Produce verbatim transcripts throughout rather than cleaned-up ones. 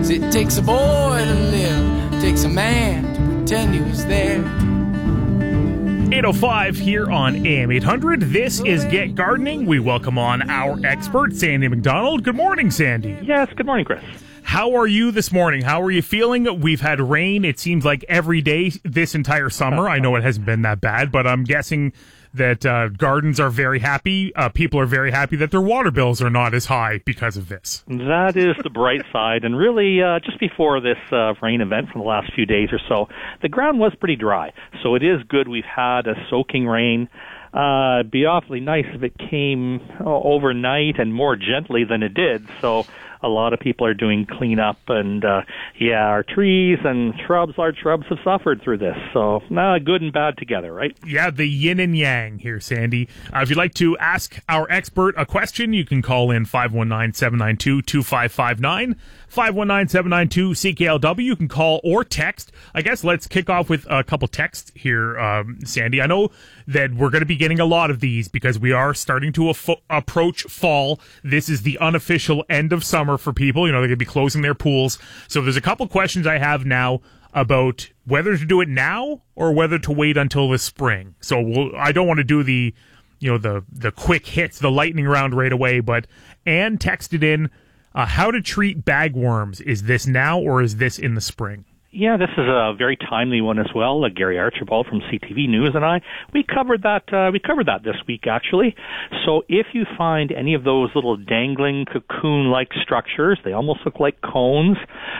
'Cause it takes a boy to live, it takes a man to pretend he was there. eight oh five here on A M eight hundred. This is Get Gardening. We welcome on our expert, Sandy McDonald. Good morning, Sandy. Yes, good morning, Chris. How are you this morning? How are you feeling? We've had rain, it seems like every day this entire summer. I know it hasn't been that bad, but I'm guessing that uh, gardens are very happy. Uh, people are very happy that their water bills are not as high because of this. That is the bright side. And really, uh, just before this uh, rain event from the last few days or so, the ground was pretty dry. So it is good we've had a soaking rain. Uh, it'd be awfully nice if it came oh, overnight and more gently than it did. So a lot of people are doing cleanup, and uh, yeah, our trees and shrubs, large shrubs, have suffered through this. So uh, good and bad together, right? Yeah, the yin and yang here, Sandy. Uh, if you'd like to ask our expert a question, you can call in five one nine, seven nine two, two five five nine, five one nine, seven nine two, C K L W. You can call or text. I guess let's kick off with a couple texts here, um, Sandy. I know that we're going to be getting a lot of these because we are starting to af- approach fall. This is the unofficial end of summer for people. You know, they're going to be closing their pools. So there's a couple questions I have now about whether to do it now or whether to wait until the spring. So we'll, I don't want to do the, you know, the, the quick hits, the lightning round right away, but Anne texted in, uh, how to treat bagworms. Is this now or is this in the spring? Yeah, this is a very timely one as well. Uh, Gary Archibald from C T V News and I, we covered that. Uh, we covered that this week, actually. So, if you find any of those little dangling cocoon-like structures, they almost look like cones,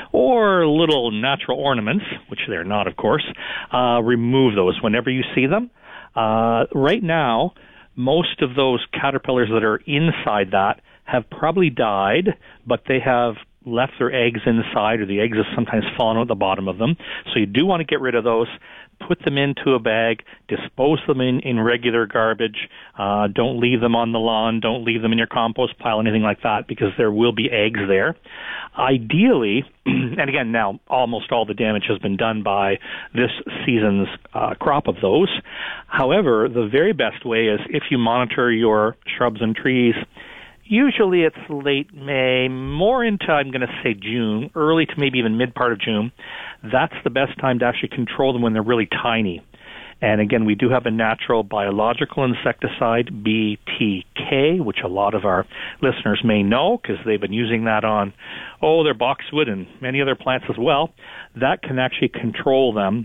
or little natural ornaments, which they're not, of course, uh, remove those whenever you see them. Uh, right now, most of those caterpillars that are inside that have probably died, but they have left their eggs inside, or the eggs have sometimes fallen out the bottom of them. So you do want to get rid of those. Put them into a bag, dispose them in, in regular garbage. Uh, don't leave them on the lawn. Don't leave them in your compost pile, anything like that, because there will be eggs there. Ideally, and again, now almost all the damage has been done by this season's uh, crop of those. However, the very best way is if you monitor your shrubs and trees. Usually it's late May, more into, I'm going to say June, early to maybe even mid part of June. That's the best time to actually control them when they're really tiny. And again, we do have a natural biological insecticide, B T K, which a lot of our listeners may know because they've been using that on, oh, their boxwood and many other plants as well. That can actually control them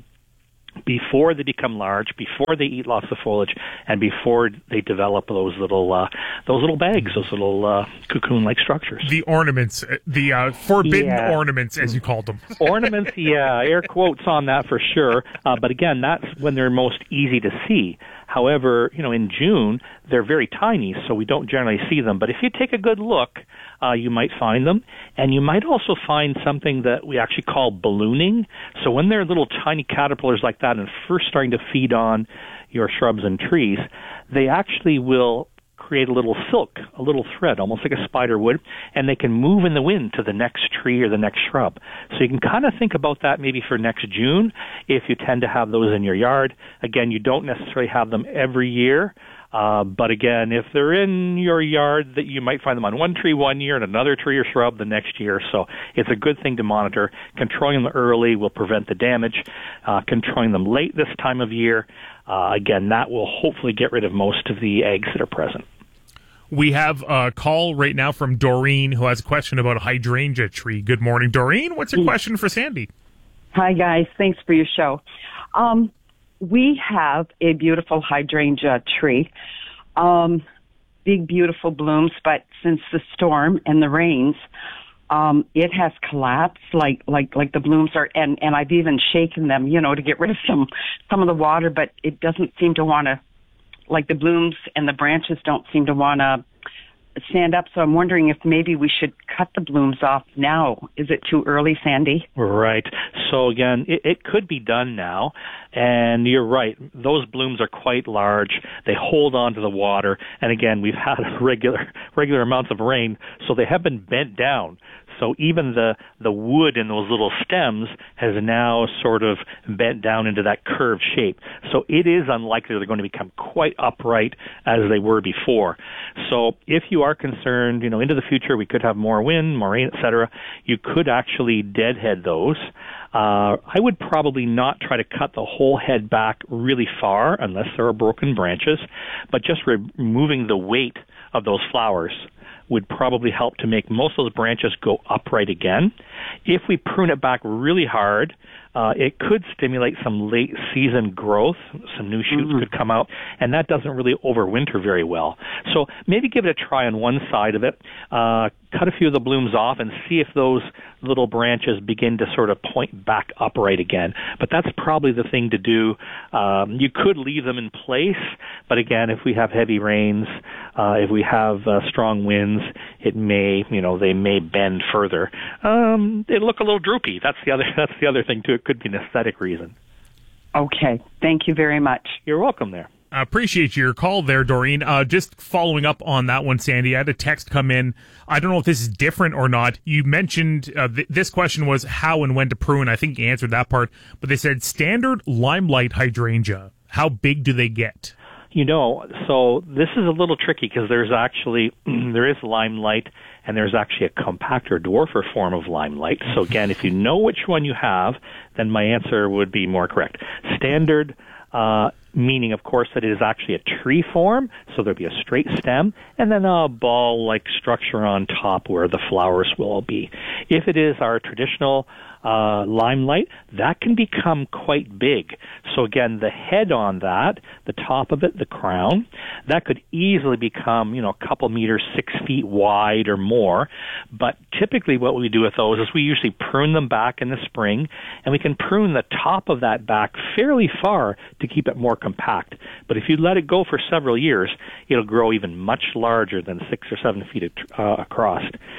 before they become large, before they eat lots of foliage, and before they develop those little uh, those little bags, those little uh, cocoon-like structures. The ornaments, the uh, forbidden yeah. ornaments, as you called them. Ornaments, yeah, air quotes on that for sure. Uh, but again, that's when they're most easy to see. However, you know, in June, they're very tiny, so we don't generally see them. But if you take a good look, uh, you might find them. And you might also find something that we actually call ballooning. So when they're little tiny caterpillars like that and first starting to feed on your shrubs and trees, they actually will create a little silk, a little thread, almost like a spider would, and they can move in the wind to the next tree or the next shrub. So you can kind of think about that maybe for next June if you tend to have those in your yard. Again, you don't necessarily have them every year, uh, but again, if they're in your yard, that you might find them on one tree one year and another tree or shrub the next year. So it's a good thing to monitor. Controlling them early will prevent the damage. Uh, controlling them late this time of year, uh, again, that will hopefully get rid of most of the eggs that are present. We have a call right now from Doreen who has a question about a hydrangea tree. Good morning, Doreen. What's your question for Sandy? Hi, guys. Thanks for your show. Um, we have a beautiful hydrangea tree. Um, big, beautiful blooms, but since the storm and the rains, um, it has collapsed like, like, like the blooms are, and, and I've even shaken them, you know, to get rid of some, some of the water, but it doesn't seem to want to, like the blooms and the branches don't seem to want to stand up. So I'm wondering if maybe we should cut the blooms off now. Is it too early, Sandy? Right. So again, it, it could be done now. And you're right. Those blooms are quite large. They hold on to the water. And again, we've had regular, regular amounts of rain, so they have been bent down. So even the, the wood in those little stems has now sort of bent down into that curved shape. So it is unlikely they're going to become quite upright as they were before. So if you are concerned, you know, into the future we could have more wind, more rain, et cetera, you could actually deadhead those. Uh, I would probably not try to cut the whole head back really far unless there are broken branches, but just re- removing the weight of those flowers would probably help to make most of those branches go upright again. If we prune it back really hard, uh, it could stimulate some late season growth. Some new shoots mm-hmm. could come out, and that doesn't really overwinter very well. So maybe give it a try on one side of it, uh, cut a few of the blooms off, and see if those little branches begin to sort of point back upright again. But that's probably the thing to do. Um, you could leave them in place, but again, if we have heavy rains, uh, if we have uh, strong winds, it may, you know, they may bend further. Um, it'll look a little droopy. That's the other. That's the other thing too. It could be an aesthetic reason. Okay. Thank you very much. You're welcome there. I appreciate your call there, Doreen. Uh, just following up on that one, Sandy, I had a text come in. I don't know if this is different or not. You mentioned uh, th- this question was how and when to prune. I think you answered that part. But they said standard limelight hydrangea. How big do they get? You know, so this is a little tricky because there's actually, there is limelight and there's actually a compactor dwarfer form of limelight. So again, if you know which one you have, then my answer would be more correct. Standard, uh, meaning, of course, that it is actually a tree form, so there'll be a straight stem, and then a ball-like structure on top where the flowers will all be. If it is our traditional uh, limelight, that can become quite big. So again, the head on that, the top of it, the crown, that could easily become, you know, a couple meters, six feet wide or more. But typically what we do with those is we usually prune them back in the spring, and we can prune the top of that back fairly far to keep it more compact. But if you let it go for several years, it'll grow even much larger than six or seven feet uh, across.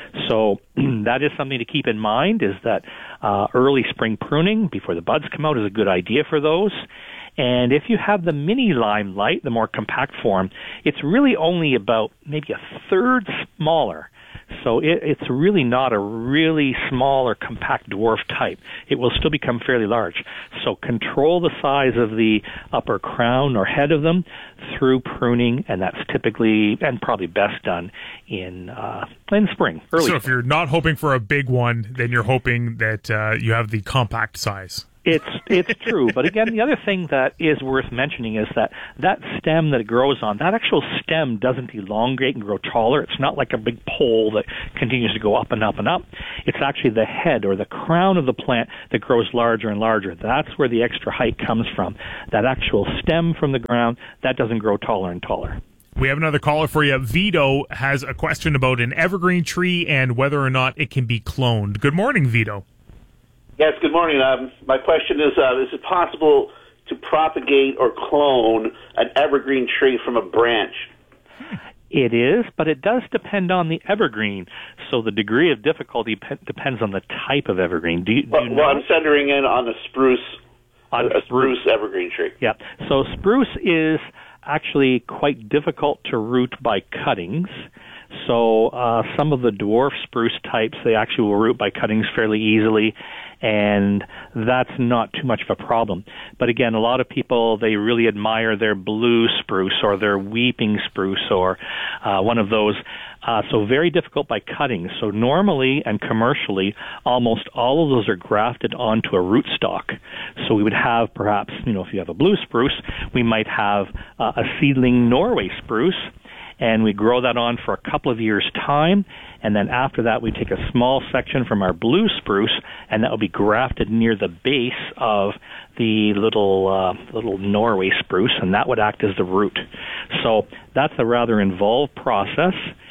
So that is something to keep in mind, is that uh, early spring pruning before the buds come out is a good idea for those. And if you have the mini limelight, the more compact form, it's really only about maybe a third smaller. So it, it's really not a really small or compact dwarf type. It will still become fairly large. So control the size of the upper crown or head of them through pruning, and that's typically and probably best done in uh, in spring, early So spring. if you're not hoping for a big one, then you're hoping that uh, you have the compact size. It's it's true, but again, the other thing that is worth mentioning is that that stem that it grows on, that actual stem doesn't elongate and grow taller. It's not like a big pole that continues to go up and up and up. It's actually the head or the crown of the plant that grows larger and larger. That's where the extra height comes from. That actual stem from the ground, that doesn't grow taller and taller. We have another caller for you. Vito has a question about an evergreen tree and whether or not it can be cloned. Good morning, Vito. Yes, good morning. Um, my question is, uh, is it possible to propagate or clone an evergreen tree from a branch? It is, but it does depend on the evergreen. So the degree of difficulty pe- depends on the type of evergreen. Do you, do well, you know? well, I'm centering in on a spruce, on a spruce evergreen tree. Yeah. So spruce is actually quite difficult to root by cuttings. So uh, some of the dwarf spruce types, they actually will root by cuttings fairly easily, and that's not too much of a problem. But again, a lot of people, they really admire their blue spruce or their weeping spruce or uh, one of those. Uh, so very difficult by cuttings. So normally and commercially, almost all of those are grafted onto a rootstock. So we would have perhaps, you know, if you have a blue spruce, we might have uh, a seedling Norway spruce, and we grow that on for a couple of years' time, and then after that we take a small section from our blue spruce, and that will be grafted near the base of the little uh, little Norway spruce, and that would act as the root. So that's a rather involved process,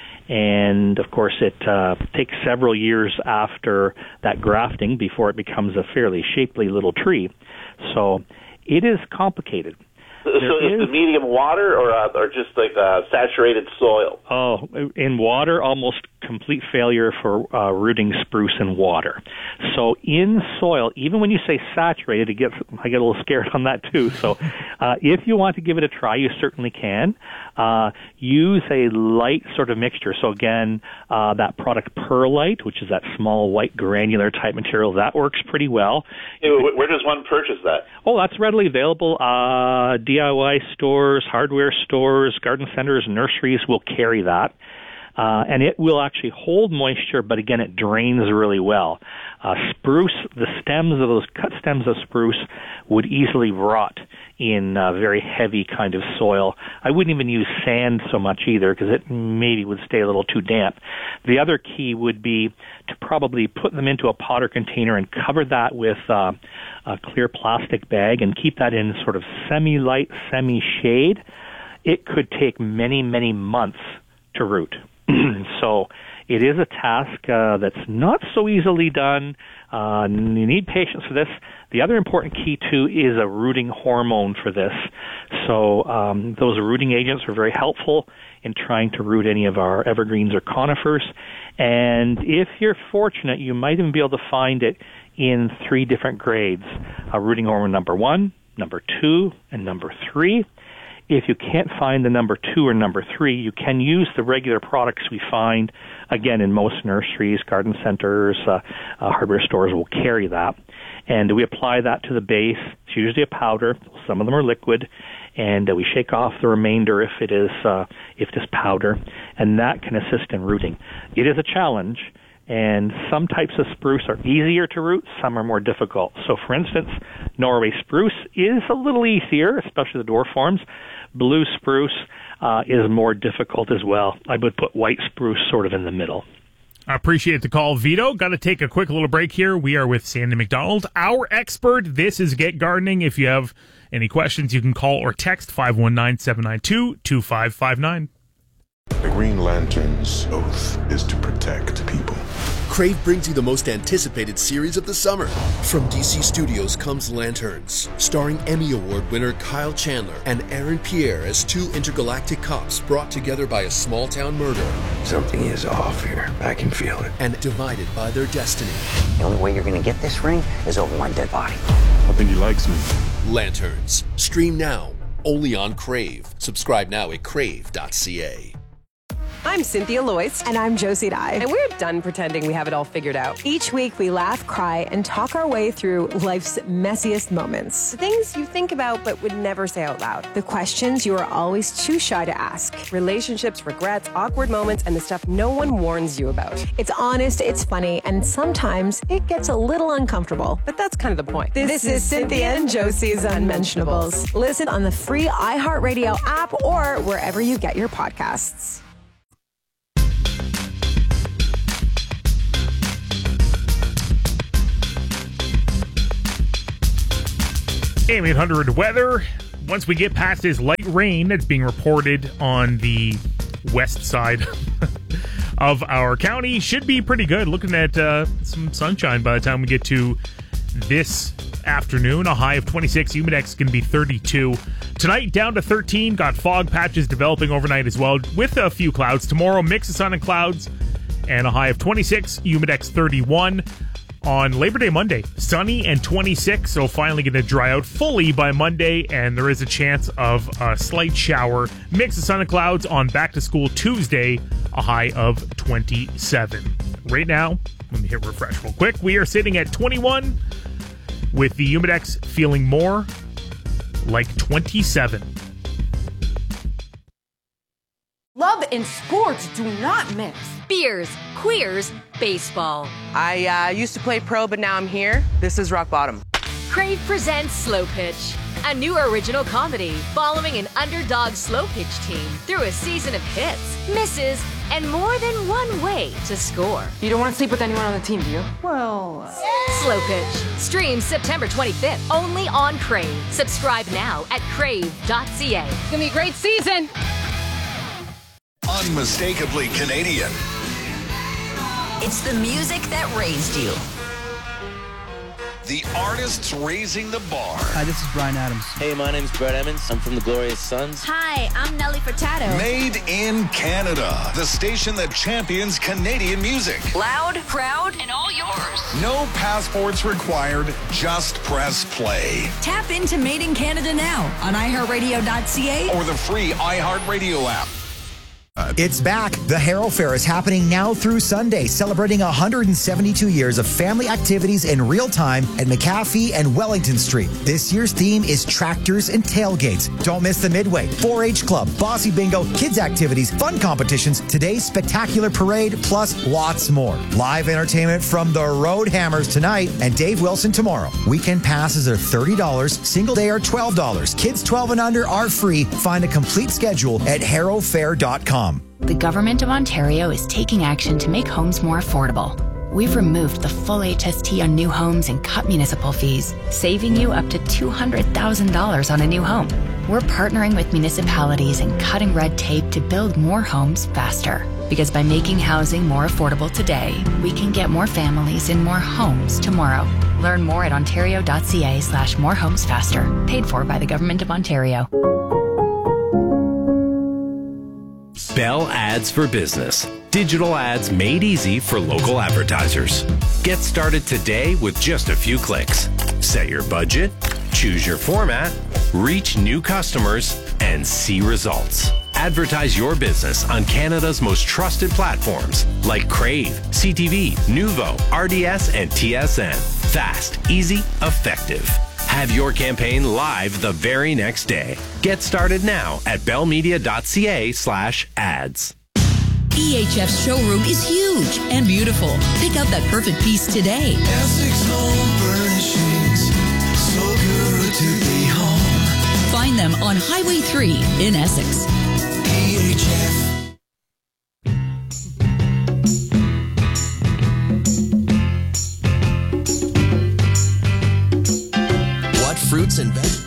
and of course it uh, takes several years after that grafting before it becomes a fairly shapely little tree. So it is complicated. So is the medium water or uh, or just like uh, saturated soil? Oh, in water, almost complete failure for uh, rooting spruce in water. So in soil, even when you say saturated, it gets I get a little scared on that too. So uh, if you want to give it a try, you certainly can. Uh, use a light sort of mixture. So again, uh, that product Perlite, which is that small white granular type material, that works pretty well. Yeah, where does one purchase that? Oh, that's readily available. Uh, D I Y stores, hardware stores, garden centers, nurseries will carry that. Uh, and it will actually hold moisture, but again, it drains really well. Uh, spruce, the stems of those cut stems of spruce would easily rot in uh, very heavy kind of soil. I wouldn't even use sand so much either because it maybe would stay a little too damp. The other key would be to probably put them into a pot or container and cover that with uh, a clear plastic bag and keep that in sort of semi-light, semi-shade. It could take many, many months to root. So it is a task uh, that's not so easily done. Uh, you need patience for this. The other important key, too, is a rooting hormone for this. So um, those rooting agents are very helpful in trying to root any of our evergreens or conifers. And if you're fortunate, you might even be able to find it in three different grades. Uh, rooting hormone number one, number two, and number three. If you can't find the number two or number three, you can use the regular products we find, again, in most nurseries, garden centers, uh, uh, hardware stores will carry that. And we apply that to the base. It's usually a powder. Some of them are liquid. And uh, we shake off the remainder if it is uh, if it is powder. And that can assist in rooting. It is a challenge. And some types of spruce are easier to root, some are more difficult. So, for instance, Norway spruce is a little easier, especially the dwarf forms. Blue spruce uh, is more difficult as well. I would put white spruce sort of in the middle. I appreciate the call, Vito. Got to take a quick little break here. We are with Sandy McDonald, our expert. This is Get Gardening. If you have any questions, you can call or text five one nine, seven nine two, two five five nine. The Green Lantern's oath is to protect people. Crave brings you the most anticipated series of the summer. From D C Studios comes Lanterns, starring Emmy Award winner Kyle Chandler and Aaron Pierre as two intergalactic cops brought together by a small-town murder. Something is off here. I can feel it. And divided by their destiny. The only way you're going to get this ring is over my dead body. I think he likes me. Lanterns. Stream now. Only on Crave. Subscribe now at crave dot c a. I'm Cynthia Loyce. And I'm Josie Dye. And we're done pretending we have it all figured out. Each week we laugh, cry, and talk our way through life's messiest moments. The things you think about but would never say out loud. The questions you are always too shy to ask. Relationships, regrets, awkward moments, and the stuff no one warns you about. It's honest, it's funny, and sometimes it gets a little uncomfortable. But that's kind of the point. This, this is, is Cynthia and Josie's Unmentionables. Listen on the free iHeartRadio app or wherever you get your podcasts. A M eight hundred weather. Once we get past this light rain that's being reported on the west side of our county, should be pretty good. Looking at uh, some sunshine by the time we get to this afternoon. A high of twenty-six. Humidex can be thirty-two. Tonight down to thirteen. Got fog patches developing overnight as well with a few clouds. Tomorrow mix of sun and clouds and a high of twenty-six. Humidex thirty-one. On Labor Day Monday, sunny and twenty-six, so finally going to dry out fully by Monday, and there is a chance of a slight shower. Mix of sun and clouds on Back to School Tuesday, a high of twenty-seven. Right now, let me hit refresh real quick. We are sitting at twenty-one, with the Humidex feeling more like twenty-seven. Love and sports do not mix. Beers, queers, baseball. I uh, used to play pro, but now I'm here. This is rock bottom. Crave presents Slow Pitch, a new original comedy following an underdog slow pitch team through a season of hits, misses, and more than one way to score. You don't want to sleep with anyone on the team, do you? Well... Uh... Slow Pitch. Streams September twenty-fifth, only on Crave. Subscribe now at crave dot c a. It's going to be a great season. Unmistakably Canadian. It's the music that raised you. The artists raising the bar. Hi, this is Brian Adams. Hey, my name's Brett Emmons. I'm from the Glorious Sons. Hi, I'm Nelly Furtado. Made in Canada. The station that champions Canadian music. Loud, proud, and all yours. No passports required. Just press play. Tap into Made in Canada now on i heart radio dot c a or the free iHeartRadio app. It's back. The Harrow Fair is happening now through Sunday, celebrating one hundred seventy-two years of family activities in real time at McAfee and Wellington Street. This year's theme is tractors and tailgates. Don't miss the Midway, four H Club, Bossy Bingo, kids activities, fun competitions, today's spectacular parade, plus lots more. Live entertainment from the Road Hammers tonight and Dave Wilson tomorrow. Weekend passes are thirty dollars, single day are twelve dollars. Kids twelve and under are free. Find a complete schedule at harrow fair dot com. The Government of Ontario is taking action to make homes more affordable. We've removed the full H S T on new homes and cut municipal fees, saving you up to two hundred thousand dollars on a new home. We're partnering with municipalities and cutting red tape to build more homes faster. Because by making housing more affordable today, we can get more families in more homes tomorrow. Learn more at ontario dot c a slash more homes faster. Paid for by the Government of Ontario. Bell Ads for Business. Digital ads made easy for local advertisers. Get started today with just a few clicks. Set your budget, choose your format, reach new customers, and see results. Advertise your business on Canada's most trusted platforms like Crave, C T V, Nuvo, R D S, and T S N. Fast, easy, effective. Have your campaign live the very next day. Get started now at bellmedia dot c a slash ads. E H F's showroom is huge and beautiful. Pick out that perfect piece today. Essex Home Furnishings, so good to be home. Find them on Highway three in Essex. E H F. Fruits and veg.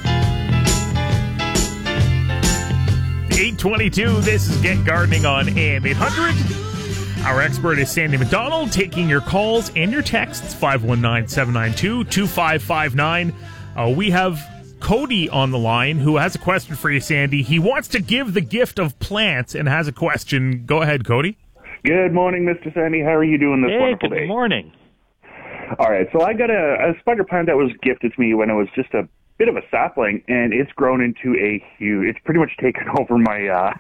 eight twenty-two, this is Get Gardening on A M eight hundred. Our expert is Sandy McDonald, taking your calls and your texts, five one nine, seven nine two, two five five nine. Uh, we have Cody on the line who has a question for you, Sandy. He wants to give the gift of plants and has a question. Go ahead, Cody. Good morning, Mister Sandy. How are you doing this hey, wonderful good day? Good morning. All right, so I got a, a spider plant that was gifted to me when it was just a bit of a sapling, and it's grown into a huge. It's pretty much taken over my uh,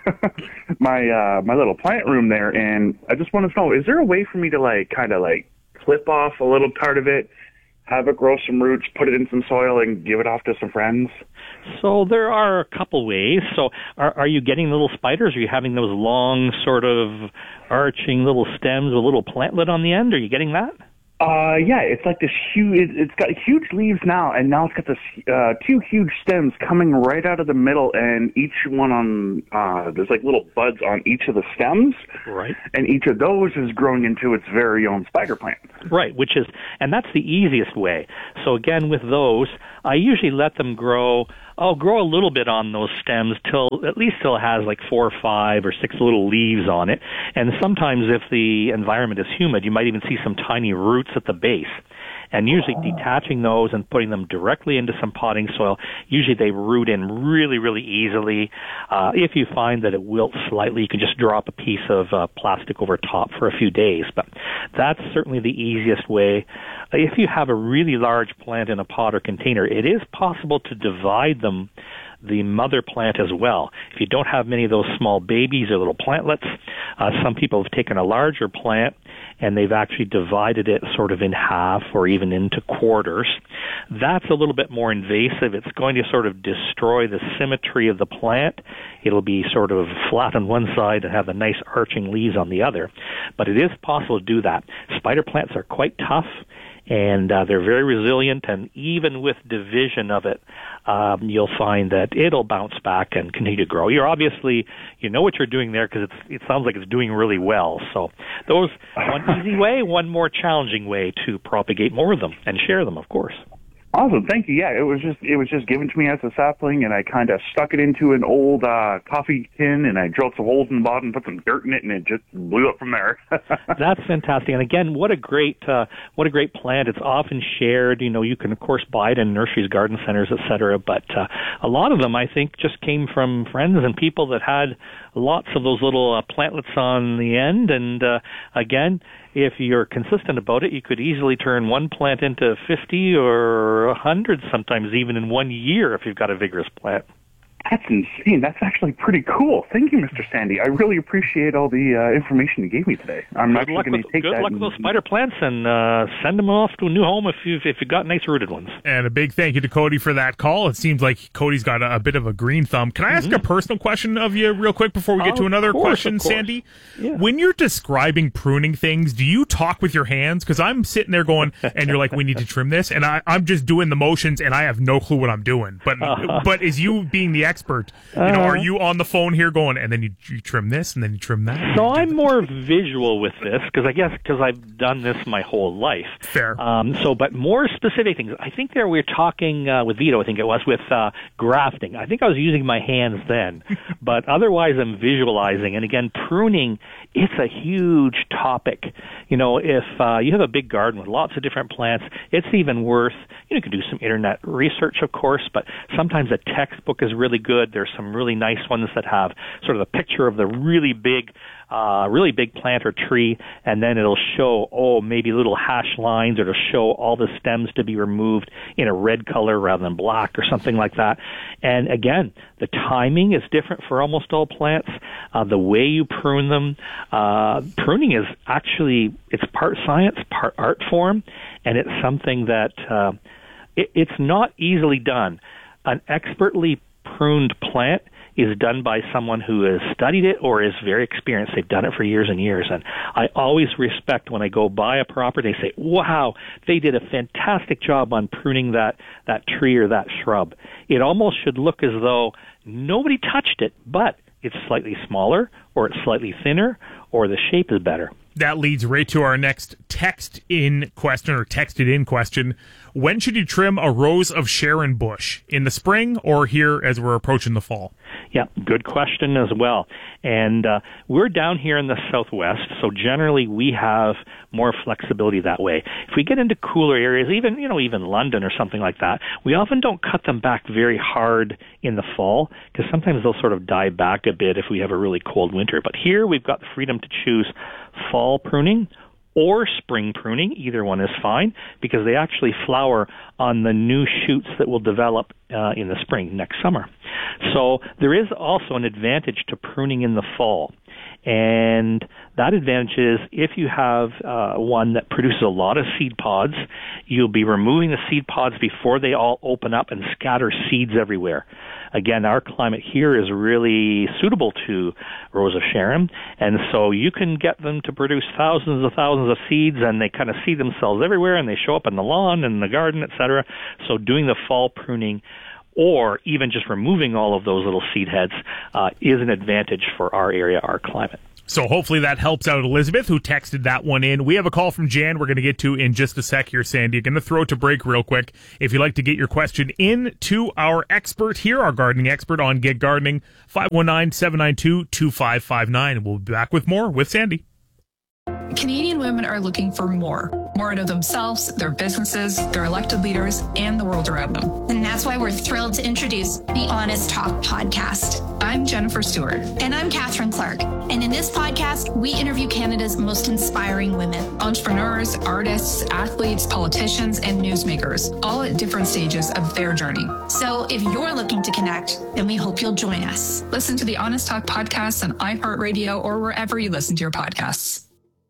my uh, my little plant room there, and I just want to know: is there a way for me to like kind of like clip off a little part of it, have it grow some roots, put it in some soil, and give it off to some friends? So there are a couple ways. So are, are you getting little spiders? Are you having those long, sort of arching little stems with a little plantlet on the end? Are you getting that? Uh, yeah, it's like this huge, it, it's got huge leaves now, and now it's got this, uh, two huge stems coming right out of the middle, and each one on, uh, there's like little buds on each of the stems. Right. And each of those is growing into its very own spider plant. Right, which is, and that's the easiest way. So again, with those, I usually let them grow, I'll grow a little bit on those stems till, at least till it has like four or five or six little leaves on it. And sometimes if the environment is humid, you might even see some tiny roots at the base. And usually detaching those and putting them directly into some potting soil, usually they root in really, really easily. Uh, if you find that it wilts slightly, you can just drop a piece of uh, plastic over top for a few days. But that's certainly the easiest way. If you have a really large plant in a pot or container, it is possible to divide them, the mother plant as well. If you don't have many of those small babies or little plantlets, uh, some people have taken a larger plant and they've actually divided it sort of in half or even into quarters. That's a little bit more invasive. It's going to sort of destroy the symmetry of the plant. It'll be sort of flat on one side and have the nice arching leaves on the other. But it is possible to do that. Spider plants are quite tough, and uh, they're very resilient, and even with division of it, um, you'll find that it'll bounce back and continue to grow. You're obviously, you know what you're doing there because it sounds like it's doing really well. So those, one easy way, one more challenging way to propagate more of them and share them, of course. Awesome, thank you. Yeah, it was just it was just given to me as a sapling, and I kind of stuck it into an old uh, coffee tin, and I drilled some holes in the bottom, put some dirt in it, and it just blew up from there. That's fantastic. And again, what a great uh, what a great plant. It's often shared. You know, you can of course buy it in nurseries, garden centers, et cetera. But uh, a lot of them, I think, just came from friends and people that had lots of those little uh, plantlets on the end. And uh, again, if you're consistent about it, you could easily turn one plant into fifty or one hundred, sometimes even in one year if you've got a vigorous plant. That's insane. That's actually pretty cool. Thank you, Mister Sandy. I really appreciate all the uh, information you gave me today. I'm good actually luck going to with, take good that. luck with those spider plants, and uh, send them off to a new home if you've if you've got nice rooted ones. And a big thank you to Cody for that call. It seems like Cody's got a, a bit of a green thumb. Can I ask mm-hmm. a personal question of you real quick before we get oh, to another course, question, Sandy? Yeah. When you're describing pruning things, do you talk with your hands? Because I'm sitting there going, and you're like, we need to trim this, and I, I'm just doing the motions, and I have no clue what I'm doing. But uh-huh. but is you being the expert, you know, are you on the phone here going, and then you, you trim this, and then you trim that? So I'm more visual with this, because I guess because I've done this my whole life. Fair. Um, so, but more specific things. I think there we were talking uh, with Vito, I think it was, with uh, grafting. I think I was using my hands then. But otherwise I'm visualizing. And again, pruning, it's a huge topic. You know, if uh, you have a big garden with lots of different plants, it's even worth, you know, you can do some internet research, of course, but sometimes a textbook is really good. There's some really nice ones that have sort of a picture of the really big, uh, really big plant or tree, and then it'll show, oh, maybe little hash lines, or it'll show all the stems to be removed in a red color rather than black or something like that. And again, the timing is different for almost all plants. Uh, the way you prune them, uh, pruning is actually, it's part science, part art form, and it's something that uh, it, it's not easily done. An expertly pruned plant is done by someone who has studied it or is very experienced. They've done it for years and years. And I always respect when I go buy a property, they say, wow, they did a fantastic job on pruning that, that tree or that shrub. It almost should look as though nobody touched it, but it's slightly smaller, or it's slightly thinner, or the shape is better. That leads right to our next text-in question, or texted-in question. When should you trim a rose of Sharon bush? In the spring or here as we're approaching the fall? Yeah, good question as well. And uh, we're down here in the Southwest, so generally we have more flexibility that way. If we get into cooler areas, even, you know, even London or something like that, we often don't cut them back very hard in the fall, because sometimes they'll sort of die back a bit if we have a really cold winter. But here we've got the freedom to choose fall pruning or spring pruning. Either one is fine, because they actually flower on the new shoots that will develop uh, in the spring next summer. So there is also an advantage to pruning in the fall. And that advantage is if you have uh, one that produces a lot of seed pods, you'll be removing the seed pods before they all open up and scatter seeds everywhere. Again, our climate here is really suitable to Rose of Sharon, and so you can get them to produce thousands and thousands of seeds, and they kind of seed themselves everywhere, and they show up in the lawn and the garden, et cetera. So doing the fall pruning, or even just removing all of those little seed heads, uh, is an advantage for our area, our climate. So hopefully that helps out Elizabeth, who texted that one in. We have a call from Jan we're going to get to in just a sec here, Sandy. Going to throw it to break real quick. If you'd like to get your question in to our expert here, our gardening expert on Get Gardening, five one nine, seven nine two, two five five nine. We'll be back with more with Sandy. Canadian women are looking for more. More out of themselves, their businesses, their elected leaders, and the world around them. And that's why we're thrilled to introduce the Honest Talk podcast. I'm Jennifer Stewart. And I'm Catherine Clark. And in this podcast, we interview Canada's most inspiring women. Entrepreneurs, artists, athletes, politicians, and newsmakers, all at different stages of their journey. So if you're looking to connect, then we hope you'll join us. Listen to the Honest Talk podcast on iHeartRadio or wherever you listen to your podcasts.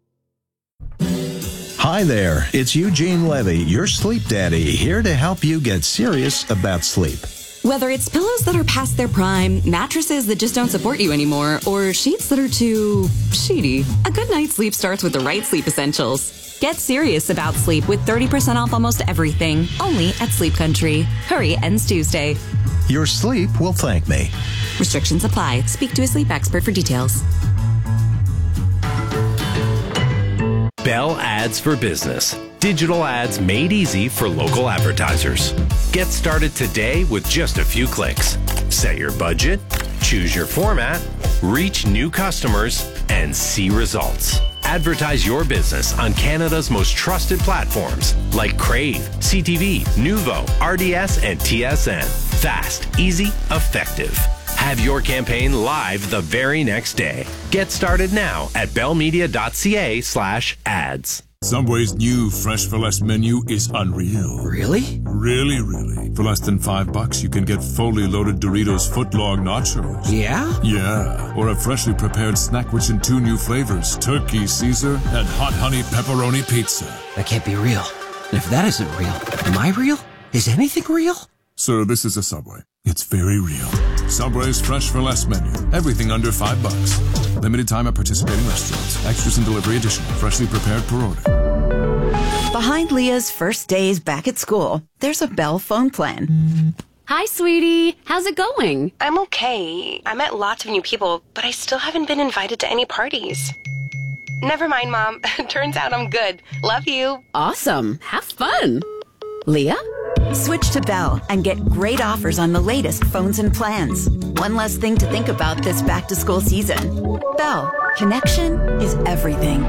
Hi there, it's Eugene Levy, your sleep daddy, here to help you get serious about sleep. Whether it's pillows that are past their prime, mattresses that just don't support you anymore, or sheets that are too sheety, a good night's sleep starts with the right sleep essentials. Get serious about sleep with thirty percent off almost everything, only at Sleep Country. Hurry, ends Tuesday. Your sleep will thank me. Restrictions apply. Speak to a sleep expert for details. Bell Ads for Business. Digital ads made easy for local advertisers. Get started today with just a few clicks. Set your budget, choose your format, reach new customers, and see results. Advertise your business on Canada's most trusted platforms like Crave, C T V, Nuvo, R D S, and T S N. Fast, easy, effective. Have your campaign live the very next day. Get started now at bellmedia.ca slash ads. Subway's new Fresh for Less menu is unreal. Really? Really, really. For less than five bucks, you can get fully loaded Doritos footlong nachos. Yeah? Yeah. Or a freshly prepared snack rich in two new flavors, Turkey Caesar and Hot Honey Pepperoni Pizza. That can't be real. And if that isn't real, am I real? Is anything real? Sir, this is a Subway. It's very real. Subway's Fresh for Less menu. Everything under five bucks. Limited time at participating restaurants. Extras and delivery additional. Freshly prepared per order. Behind Leah's first days back at school, there's a Bell phone plan. Hi, sweetie. How's it going? I'm okay. I met lots of new people, but I still haven't been invited to any parties. Never mind, Mom. Turns out I'm good. Love you. Awesome. Have fun. Leah? Switch to Bell and get great offers on the latest phones and plans. One less thing to think about this back-to-school season. Bell. Connection is everything.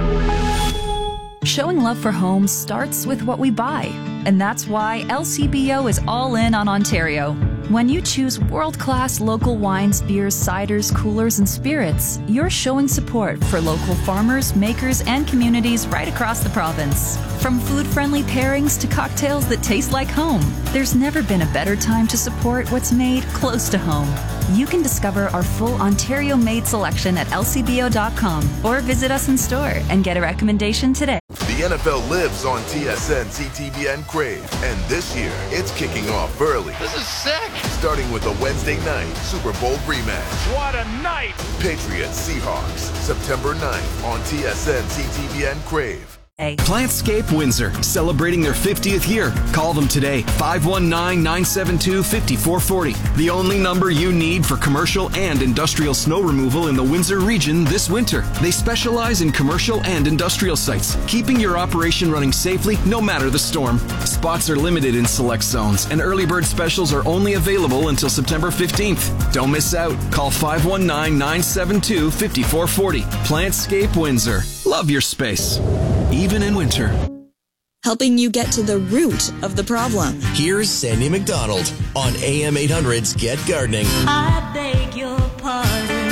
Showing love for homes starts with what we buy. And that's why L C B O is all in on Ontario. When you choose world-class local wines, beers, ciders, coolers, and spirits, you're showing support for local farmers, makers, and communities right across the province. From food-friendly pairings to cocktails that taste like home, there's never been a better time to support what's made close to home. You can discover our full Ontario-made selection at L C B O dot com or visit us in store and get a recommendation today. The N F L lives on T S N, C T V, and Crave, and this year it's kicking off early. This is sick! Starting with a Wednesday night Super Bowl rematch. What a night! Patriots Seahawks, September ninth on T S N, C T V, and Crave. Plantscape Windsor, celebrating their fiftieth year. Call them today, five one nine, nine seven two, five four four zero. The only number you need for commercial and industrial snow removal in the Windsor region this winter. They specialize in commercial and industrial sites, keeping your operation running safely no matter the storm. Spots are limited in select zones, and early bird specials are only available until September fifteenth. Don't miss out. Call five one nine, nine seven two, five four four zero. Plantscape Windsor. Love your space, even in winter. Helping you get to the root of the problem. Here's Sandy McDonald on A M eight hundred's Get Gardening. I beg your pardon.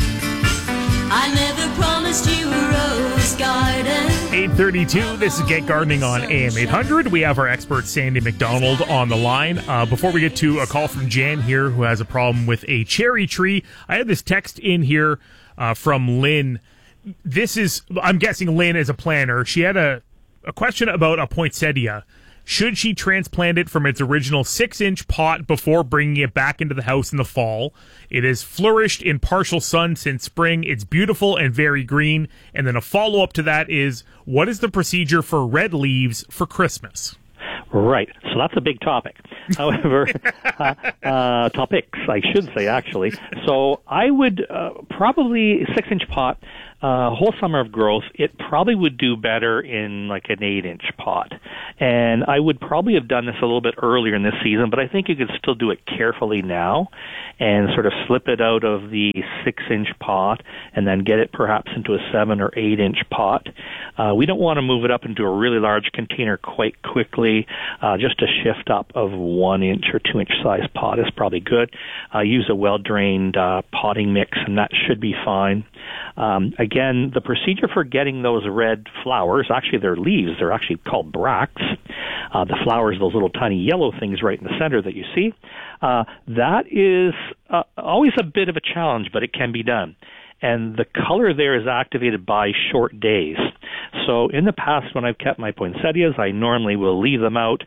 I never promised you a rose garden. eight thirty-two, this is Get Gardening on A M eight hundred. We have our expert Sandy McDonald on the line. Uh, before we get to a call from Jan here, who has a problem with a cherry tree, I had this text in here uh, from Lynn. This is, I'm guessing Lynn is a planner. She had a, a question about a poinsettia. Should she transplant it from its original six-inch pot before bringing it back into the house in the fall? It has flourished in partial sun since spring. It's beautiful and very green. And then a follow-up to that is, what is the procedure for red leaves for Christmas? Right. So that's a big topic. However, uh, uh, topics, I should say, actually. So I would uh, probably six-inch pot, uh, whole summer of growth, it probably would do better in like an eight-inch pot. And I would probably have done this a little bit earlier in this season, but I think you could still do it carefully now and sort of slip it out of the six-inch pot and then get it perhaps into a seven- or eight-inch pot. Uh, we don't want to move it up into a really large container quite quickly. Uh, just a shift up of one-inch or two-inch size pot is probably good. Uh, use a well-drained uh, potting mix, and that should be fine. Um, again, the procedure for getting those red flowers, actually they're leaves, they're actually called bracts. Uh, the flowers, those little tiny yellow things right in the center that you see, uh, that is uh, always a bit of a challenge, but it can be done. And the color there is activated by short days. So in the past, when I've kept my poinsettias, I normally will leave them out,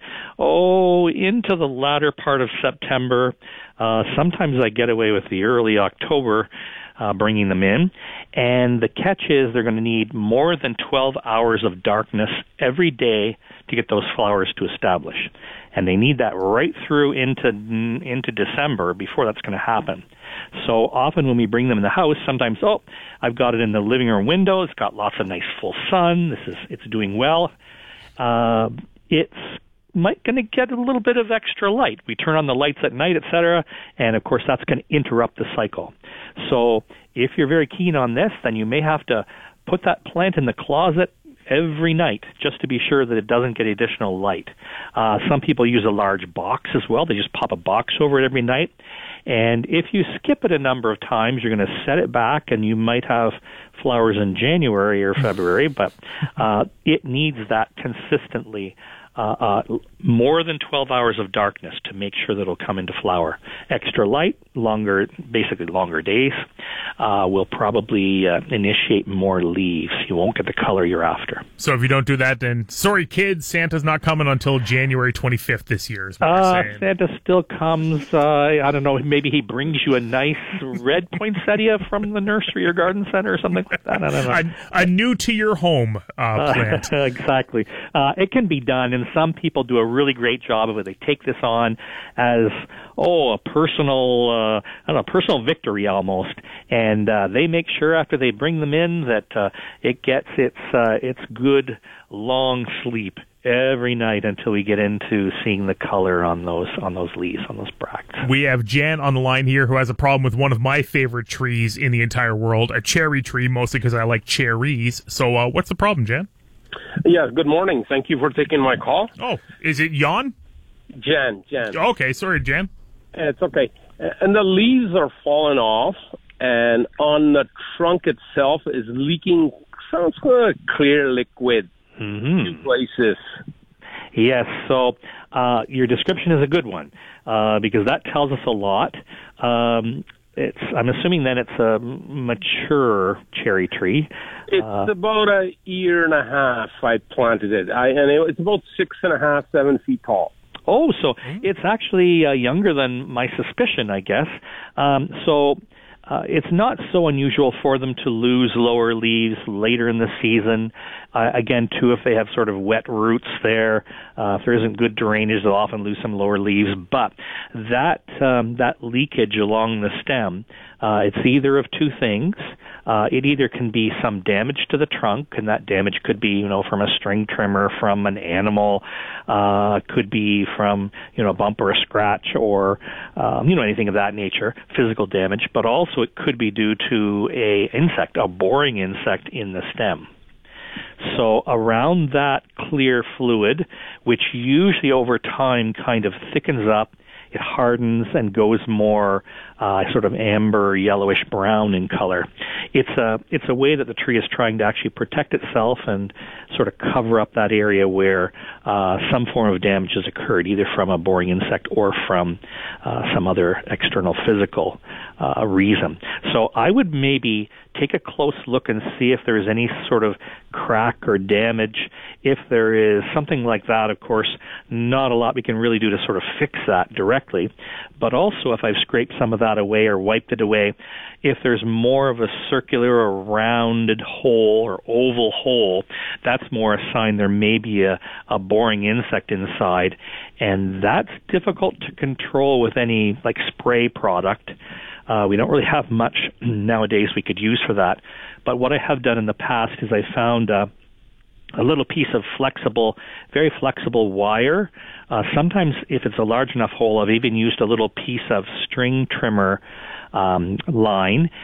oh, into the latter part of September. Uh, sometimes I get away with the early October uh, bringing them in. And the catch is they're going to need more than twelve hours of darkness every day to get those flowers to establish. And they need that right through into into December before that's going to happen. So often when we bring them in the house, sometimes, oh, I've got it in the living room window. It's got lots of nice full sun. This is, it's doing well. uh, it's might going to get a little bit of extra light. We turn on the lights at night, et cetera, and of course that's going to interrupt the cycle. So if you're very keen on this, then you may have to put that plant in the closet every night just to be sure that it doesn't get additional light. Uh, some people use a large box as well. They just pop a box over it every night. And if you skip it a number of times, you're going to set it back, and you might have flowers in January or February, but uh, it needs that consistently. Uh, uh, more than twelve hours of darkness to make sure that it'll come into flower. Extra light, longer, basically longer days, uh, will probably uh, initiate more leaves. You won't get the color you're after. So if you don't do that, then sorry, kids, Santa's not coming until January twenty-fifth this year, is what uh, you're saying. Santa still comes, uh, I don't know, maybe he brings you a nice red poinsettia from the nursery or garden center or something like that. I don't know. A, a new-to-your-home uh, plant. Uh, exactly. Uh, it can be done, and some people do a really great job of it. They take this on as, oh, a personal, uh, I don't know, personal victory almost, and uh, they make sure after they bring them in that uh, it gets its uh, its good long sleep every night until we get into seeing the color on those on those leaves, on those bracts. We have Jan on the line here who has a problem with one of my favorite trees in the entire world, a cherry tree, mostly because I like cherries. So uh, what's the problem, Jan? Yes, good morning. Thank you for taking my call. Oh, is it Jan? Jan, Jan. Okay, sorry, Jan. It's okay. And the leaves are falling off, and on the trunk itself is leaking some sort of clear liquid mm-hmm. in places. Yes, so uh, your description is a good one uh, because that tells us a lot. Um, it's I'm assuming then it's a mature cherry tree. It's uh, about a year and a half I planted it, I, and it, it's about six and a half, seven feet tall. Oh, so it's actually uh, younger than my suspicion, I guess. Um, so uh, it's not so unusual for them to lose lower leaves later in the season. Uh, again, too, if they have sort of wet roots there, uh, if there isn't good drainage, they'll often lose some lower leaves. But that um, that leakage along the stem, uh, it's either of two things. Uh, it either can be some damage to the trunk, and that damage could be, you know, from a string trimmer, from an animal, uh, could be from, you know, a bump or a scratch or, um, you know, anything of that nature, physical damage, but also it could be due to a insect, a boring insect in the stem. So around that clear fluid, which usually over time kind of thickens up, it hardens and goes more uh, sort of amber, yellowish brown in color. It's a it's a way that the tree is trying to actually protect itself and sort of cover up that area where uh, some form of damage has occurred, either from a boring insect or from uh, some other external physical uh, reason. So I would maybe take a close look and see if there's any sort of crack or damage. If there is something like that, of course, not a lot we can really do to sort of fix that directly. But also, if I've scraped some of that away or wiped it away, if there's more of a circular or rounded hole or oval hole, that's more a sign there may be a, a boring insect inside. And that's difficult to control with any, like, spray product. Uh, we don't really have much nowadays we could use for that. But what I have done in the past is I found uh, a little piece of flexible, very flexible wire. Uh, sometimes if it's a large enough hole, I've even used a little piece of string trimmer um, line